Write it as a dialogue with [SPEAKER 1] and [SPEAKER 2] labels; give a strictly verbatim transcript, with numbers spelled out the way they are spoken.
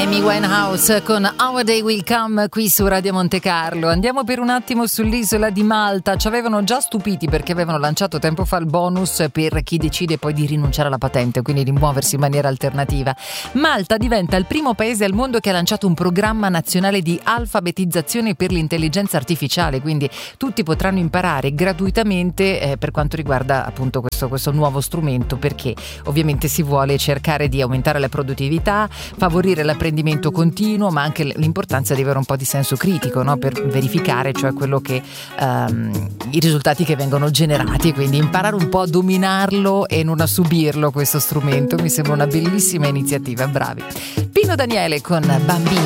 [SPEAKER 1] Amy Winehouse con Our Day Will Come qui su Radio Monte Carlo. Andiamo per un attimo sull'isola di Malta. Ci avevano già stupiti perché avevano lanciato tempo fa il bonus per chi decide poi di rinunciare alla patente, quindi di muoversi in maniera alternativa. Malta diventa il primo paese al mondo che ha lanciato un programma nazionale di alfabetizzazione per l'intelligenza artificiale, quindi tutti potranno imparare gratuitamente eh, per quanto riguarda appunto questo, questo nuovo strumento, perché ovviamente si vuole cercare di aumentare la produttività, favorire l'apprendimento continuo, ma anche l'importanza di avere un po' di senso critico, no? Per verificare, cioè quello che um, i risultati che vengono generati, quindi imparare un po' a dominarlo e non a subirlo questo strumento. Mi sembra una bellissima iniziativa, bravi. Pino Daniele con Bambini.